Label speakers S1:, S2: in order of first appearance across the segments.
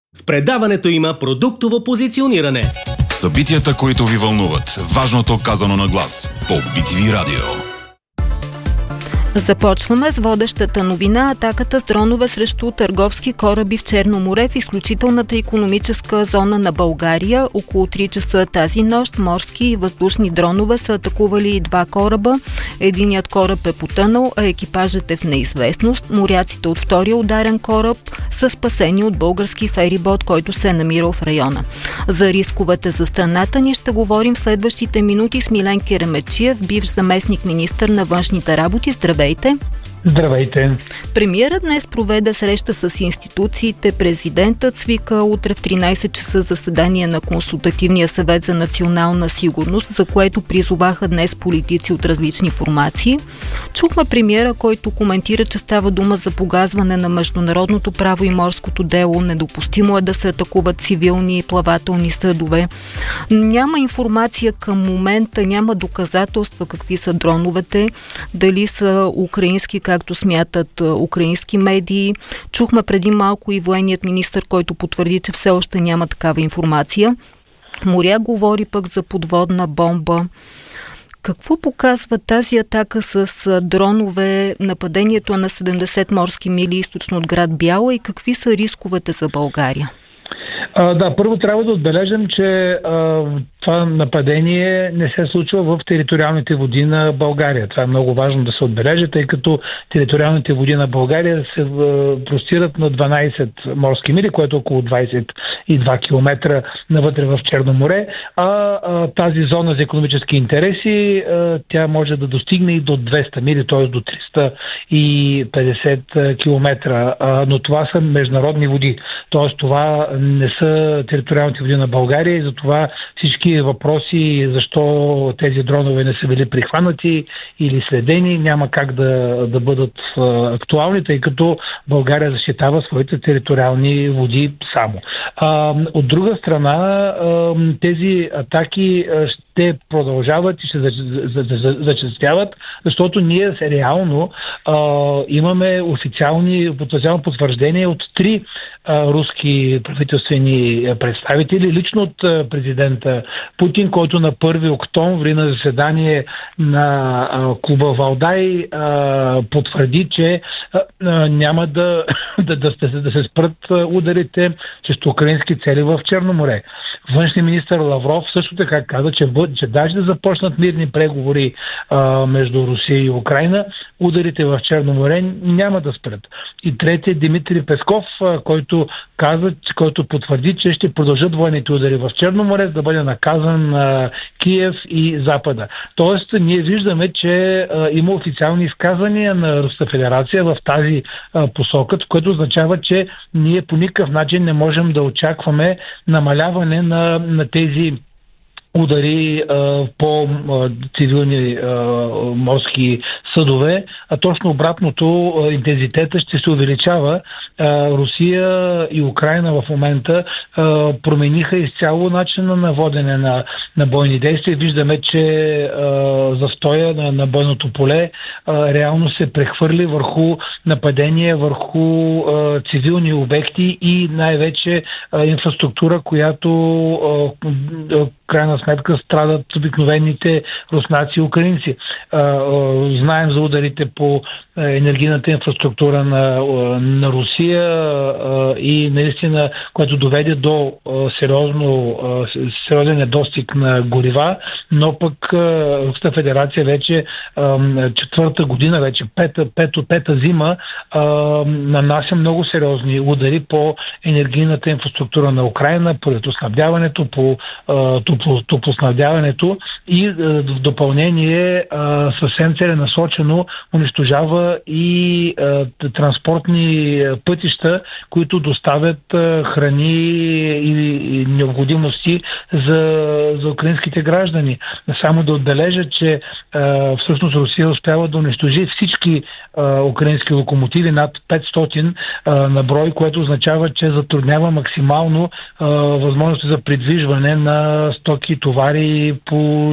S1: В предаването има продуктово позициониране.
S2: Събитията, които ви вълнуват. Важното казано на глас. По BTV Радио.
S3: Започваме с водещата новина. Атаката с дронове срещу търговски кораби в Черно море в изключителната икономическа зона на България. Около 3 часа тази нощ морски и въздушни дронове са атакували 2 кораба. Единият кораб е потънал, а екипажът е в неизвестност. Моряците от втория ударен кораб са спасени от български ферибот, който се е намирал в района. За рисковете за страната ни ще говорим в следващите минути с Милен Керемечиев, бивш заместник министър на външните работи. Здравейте!
S4: Здравейте!
S3: Премиерът днес проведе среща с институциите. Президентът свика утре в 13 часа заседание на Консултативния съвет за национална сигурност, за което призоваха днес политици от различни формации. Чухме премиера, който коментира, че става дума за погазване на международното право и морското дело. Недопустимо е да се атакуват цивилни плавателни съдове. Няма информация към момента, няма доказателства какви са дроновете, дали са украински, както смятат украински медии. Чухме преди малко и военният министър, който потвърди, че все още няма такава информация. Моряк говори пък за подводна бомба. Какво показва тази атака с дронове? Нападението на 70 морски мили източно от град Бяла и какви са рисковете за България?
S4: Да, първо трябва да отбележим, че това нападение не се случва в териториалните води на България. Това е много важно да се отбележи, тъй като териториалните води на България се простират на 12 морски мили, което е около 22 км навътре в Черно море, а тази зона за икономически интереси, тя може да достигне и до 200 мили, т.е. до 350 км, но това са международни води, т.е. това не са териториалните води на България и затова всички въпроси защо тези дронове не са били прихванати или следени няма как да бъдат актуални, тъй като България защитава своите териториални води само. От друга страна, тези атаки ще продължават и ще зачестяват, защото ние реално имаме официално потвърждение от 3 руски правителствени представители, лично от президента Путин, който на 1 октомври на заседание на клуба Валдай потвърди, че няма да се спрат ударите срещу украински цели в Черно море. Външният министър Лавров също така каза, че даже да започнат мирни преговори между Русия и Украйна, ударите в Черно море няма да спрат. И третият Дмитрий Песков, който потвърди, че ще продължат военните удари в Черно море, за да бъде наказан Киев и Запада. Тоест, ние виждаме, че има официални изказвания на Руската федерация в тази посока, което означава, че ние по никакъв начин не можем да очакваме намаляване на тези удари по цивилни морски съдове, а точно обратното, интензитета ще се увеличава. Русия и Украйна в момента промениха изцяло начина на водене на бойни действия. Виждаме, че застоя на бойното поле реално се прехвърли върху нападения, върху цивилни обекти и най-вече инфраструктура, която крайна сметка страдат обикновените руснаци и украинци. Знаем за ударите по енергийната инфраструктура на Русия и наистина, което доведе до сериозен недостиг на горива, но пък Руската федерация вече 4-та година, вече пета зима нанася много сериозни удари по енергийната инфраструктура на Украйна, по електроснабдяването, по топлоснабдяването и в допълнение съвсем целенасочено унищожава и транспортни пътища, които доставят храни и необходимости за украинските граждани. Само да отбележа, че всъщност Русия успява да унищожи всички украински локомотиви, над 500 на брой, което означава, че затруднява максимално възможности за придвижване на стоки, товари по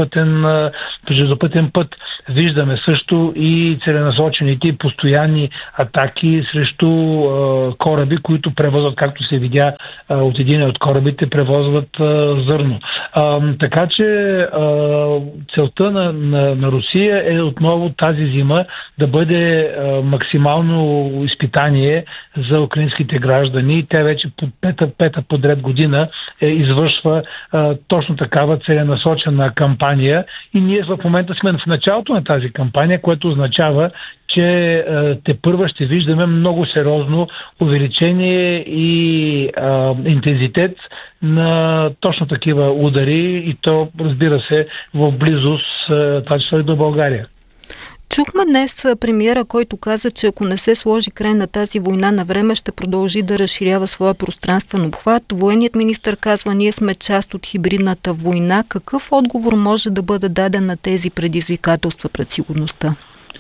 S4: железопътен път. Виждаме също и целенасочените постоянни атаки срещу кораби, които превозват, както се видя от един от корабите, превозват зърно. Така че целта на Русия е отново тази зима да бъде максимално изпитание за украинските граждани. Тя вече по пета подред година извършва точно такава целенасочена кампания и ние в момента сме в началото на тази кампания, което означава, че тепърва ще виждаме много сериозно увеличение и интензитет на точно такива удари и то, разбира се, в близост, това число и до България.
S3: Чухме днес премиера, който каза, че ако не се сложи край на тази война на време, ще продължи да разширява своя пространствен обхват. Военният министър казва, ние сме част от хибридната война. Какъв отговор може да бъде даден на тези предизвикателства пред сигурността?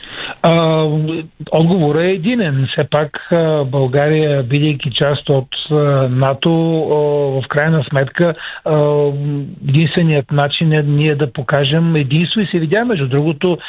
S4: Отговорът е единен. Все пак България, бидейки част от НАТО, в крайна сметка единственият начин е ние да покажем единство и се видя, между другото,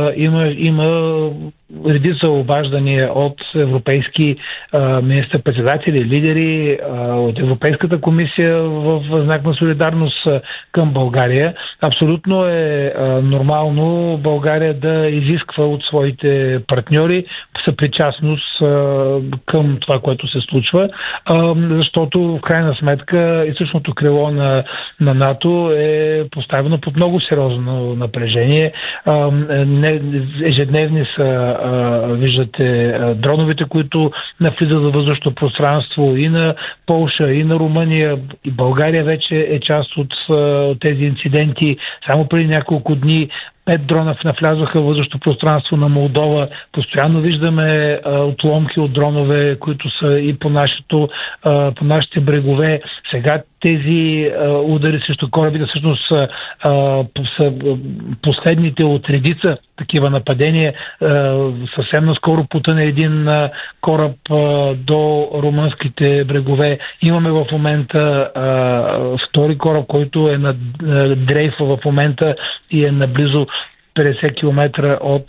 S4: има редица обаждания от европейски министър-председатели, лидери, от Европейската комисия в знак на солидарност към България. Абсолютно е нормално България да изисква от своите партньори съпричастност към това, което се случва, защото в крайна сметка източното крило на НАТО е поставено под много сериозно напрежение. Ежедневни са, виждате, дроновете, които навлизат във въздушното пространство и на Полша, и на Румъния, и България вече е част от тези инциденти. Само преди няколко дни 5 дрона навлязоха в въздушното пространство на Молдова. Постоянно виждаме отломки от дронове, които са и по нашите брегове. Сега тези удари срещу корабите всъщност са последните от редица такива нападения. Съвсем наскоро потъне един кораб до румънските брегове. Имаме в момента втори кораб, който е на дрейфа в момента и е наблизо 50 км от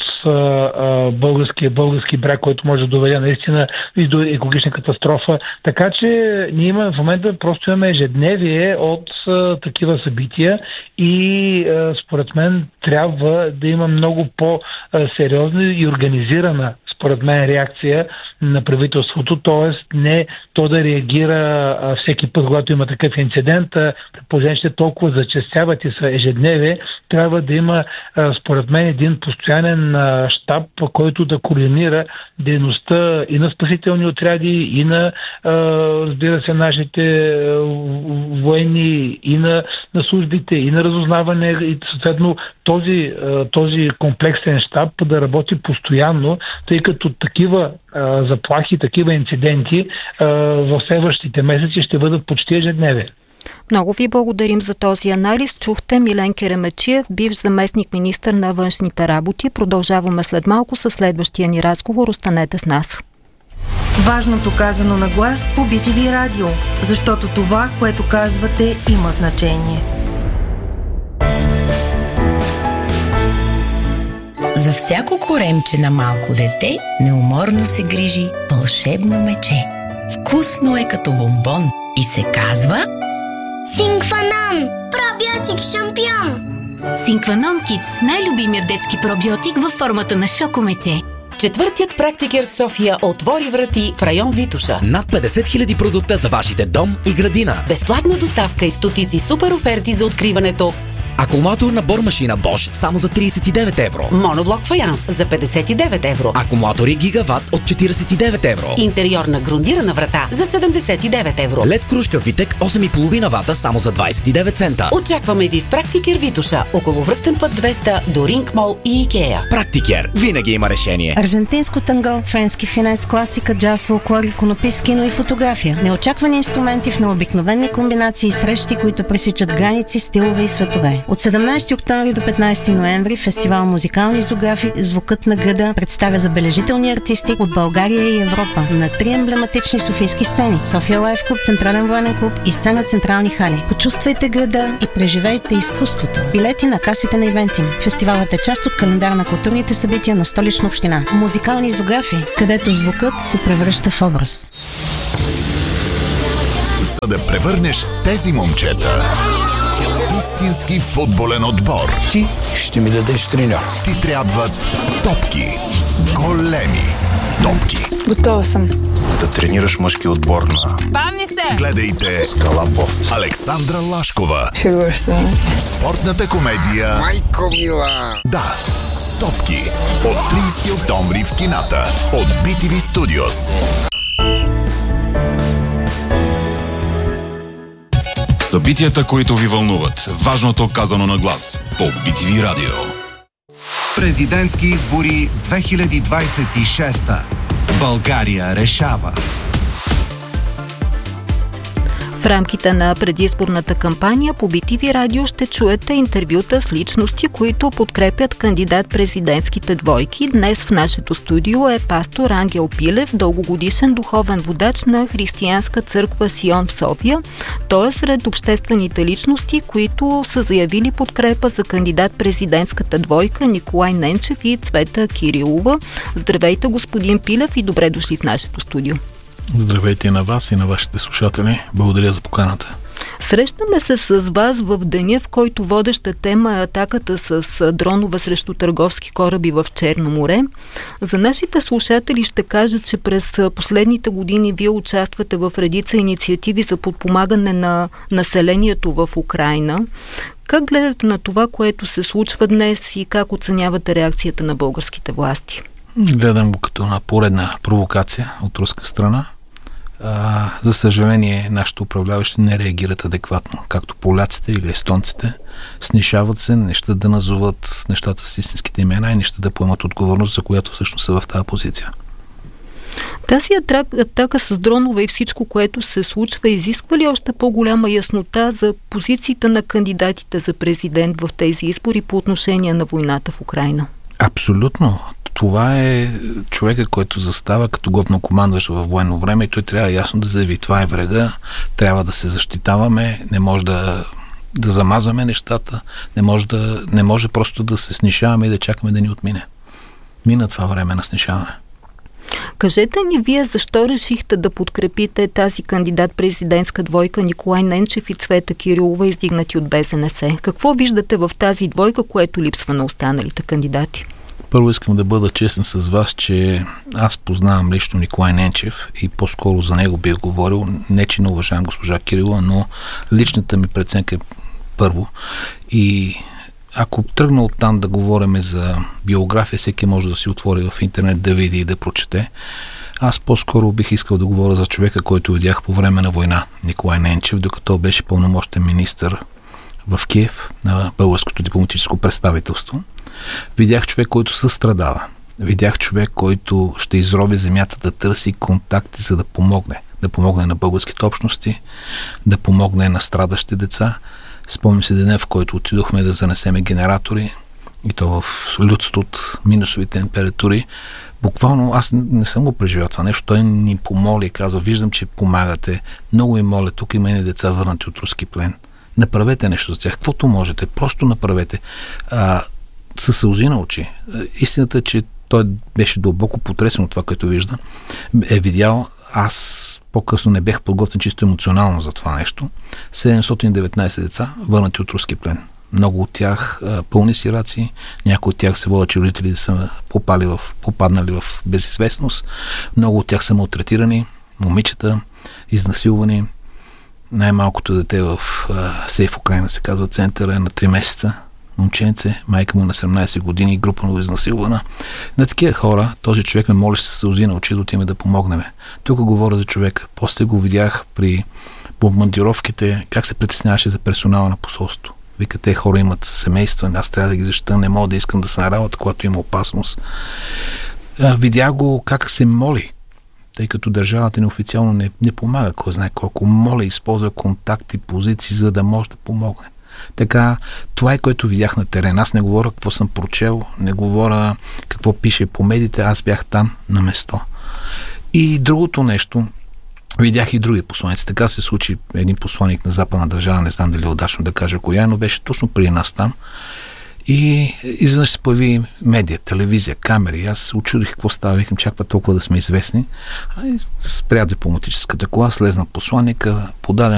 S4: български бряг, който може да доведе наистина и до екологична катастрофа. Така че ние имаме в момента, просто имаме ежедневие от такива събития и според мен трябва да има много по-сериозна и организирана, според мен, реакция на правителството, т.е. не то да реагира всеки път, когато има такъв инцидент, предположение, че толкова зачестяват и са ежедневие, трябва да има, според мен, един постоянен щаб, който да координира дейността и на спасителни отряди, и на, разбира се, нашите военни, и на службите, и на разузнаване, и съответно този комплексен щаб да работи постоянно, тъй като такива заплахи, такива инциденти в следващите месеци ще бъдат почти ежедневие.
S3: Много ви благодарим за този анализ. Чухте Милен Керемечиев, бивш заместник-министър на външните работи. Продължаваме след малко със следващия ни разговор. Останете с нас.
S5: Важното казано на глас по BTV Радио, защото това, което казвате, има значение.
S6: За всяко коремче на малко дете неуморно се грижи вълшебно мече. Вкусно е като бомбон и се казва
S7: Синкванон! Пробиотик шампион!
S8: Синкванон Kids, най-любимият детски пробиотик във формата на шокомече.
S9: Четвъртият практикер в София отвори врати в район Витоша.
S10: Над 50 000 продукта за вашите дом и градина.
S9: Безплатна доставка и стотици супер оферти за откриването.
S10: Акумулатор на бормашина Bosch само за 39 евро.
S9: Моноблок фаянс за 59 евро.
S10: Акумулатори Гигават от 49 евро.
S9: Интериорна грундирана врата за 79 евро.
S10: LED кружка Витек 8,5 вата само за 29 цента.
S9: Очакваме ви в Практикер Витоша, около Връстен път 200 до Ринг Мол и Икея.
S10: Практикер винаги има решение.
S11: Аржентинско танго, френски финес, класика, джаз, фолклор, иконопис, кино и фотография. Неочаквани инструменти в необикновени комбинации и срещи, които пресичат граници, стилове и светове. От 17 октомври до 15 ноември фестивал Музикални изографи "Звукът на града" представя забележителни артисти от България и Европа на 3 емблематични софийски сцени: София Лайф Клуб, Централен военен клуб и сцена Централни хали. Почувствайте града и преживейте изкуството. Билети на касите на Ивентим. Фестивалът е част от календара на културните събития на Столична община. Музикални изографи, където звукът се превръща в образ.
S12: За да превърнеш тези момчета в истински футболен отбор,
S13: ти ще ми дадеш треньор.
S12: Ти трябват топки. Големи топки.
S14: Готова съм
S13: да тренираш мъжки отбор на...
S14: Бавни сте!
S12: Гледайте
S13: Скалапов.
S12: Александра Лашкова.
S14: Шегуваш се.
S12: Спортната комедия
S13: Майко мила.
S12: Да, топки. От 30 октомври в кината. От BTV Studios.
S2: Събитията, които ви вълнуват. Важното казано на глас. По BTV Радио.
S15: Президентски избори 2026. България решава.
S3: В рамките на предизборната кампания по BTV Радио ще чуете интервюта с личности, които подкрепят кандидат-президентските двойки. Днес в нашето студио е пастор Ангел Пилев, дългогодишен духовен водач на Християнска църква Сион в София. Той е сред обществените личности, които са заявили подкрепа за кандидат-президентската двойка Николай Ненчев и Цвета Кирилова. Здравейте, господин Пилев, и добре дошли в нашето студио.
S16: Здравейте на вас и на вашите слушатели. Благодаря за поканата.
S3: Срещаме се с вас в деня, в който водеща тема е атаката с дронове срещу търговски кораби в Черно море. За нашите слушатели ще кажа, че през последните години вие участвате в редица инициативи за подпомагане на населението в Украйна. Как гледате на това, което се случва днес, и как оценявате реакцията на българските власти?
S16: Гледам го като на поредна провокация от руска страна. За съжаление, нашите управляващи не реагират адекватно, както поляците или естонците. Снишават се, не ще да назоват нещата с истинските имена и не ще да поемат отговорност, за която всъщност са в тази позиция.
S3: Тази атака с дронове и всичко, което се случва, изисква ли още по-голяма яснота за позициите на кандидатите за президент в тези избори по отношение на войната в Украйна?
S16: Абсолютно. Това е човека, който застава като главнокомандващ във военно време и той трябва ясно да заяви: това е врага, трябва да се защитаваме, не може да замазваме нещата, не може просто да се снишаваме и да чакаме да ни отмине. Мина това време на снишаване.
S3: Кажете ни вие, защо решихте да подкрепите тази кандидат-президентска двойка Николай Ненчев и Цвета Кирилова, издигнати от БЗНС? Какво виждате в тази двойка, което липсва на останалите кандидати?
S16: Първо искам да бъда честен с вас, че аз познавам лично Николай Ненчев и по-скоро за него бих говорил. Не, че не уважавам госпожа Кирилова, но личната ми преценка е първо. И ако тръгна оттам да говорим за биография, всеки може да си отвори в интернет, да види и да прочете. Аз по-скоро бих искал да говоря за човека, който видях по време на война, Николай Ненчев, докато беше пълномощен министър в Киев на българското дипломатическо представителство. Видях човек, който състрадава. Видях човек, който ще изроби земята да търси контакти, за да помогне. Да помогне на българските общности, да помогне на страдащи деца. Спомням се деня, в който отидохме да занесеме генератори, и то в Людст от минусовите температури. Буквално аз не съм го преживял това нещо. Той ни помоли и каза: виждам, че помагате. Много ви моля, тук има и деца върнати от руски плен. Направете нещо за тях. Каквото можете. Просто направете. Със сълзи на очи. Истината е, че той беше дълбоко потресен от това, което вижда. Е видял. Аз по-късно не бях подготвен чисто емоционално за това нещо. 719 деца върнати от руски плен. Много от тях пълни сираци, някои от тях се водят, че родители са попаднали в безизвестност, много от тях са малтретирани, момичета, изнасилвани. Най-малкото дете в Сейф Украйна се казва центъра, е на 3 месеца. Момченце, майка му на 17 години, групно изнасилвана. На такива хора този човек ме молеше се сълзи на очи да отиме да помогнем. Тук говоря за човека. После го видях при бомбардировките, как се притесняваше за персонала на посолството. Вика, те хора имат семейства, аз трябва да ги защита, не мога да искам да се на работа, когато има опасност. Видях го как се моли, тъй като държавата неофициално не помага, кой знае колко. Моля, използва контакти, позиции, за да може да помогне. Така, това е което видях на терен. Аз не говоря какво съм прочел, не говоря какво пише по медиите, аз бях там на место. И другото нещо, видях и други посланици. Така се случи един посланик на западна държава, не знам дали е удачно да кажа коя, но беше точно при нас там. И изведнъж се появи медия, телевизия, камери. Аз учудих какво става, викам, чаква толкова да сме известни. Спря дипломатическата кола, слезна посланика, подаде